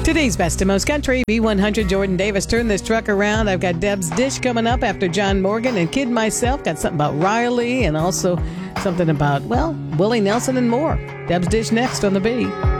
Today's Best of Most Country, B100 Jordan Davis. Turn this truck around. I've got Deb's Dish coming up after John Morgan and Kid Myself. Got something about Riley and also something about, well, Willie Nelson and more. Deb's Dish next on the B.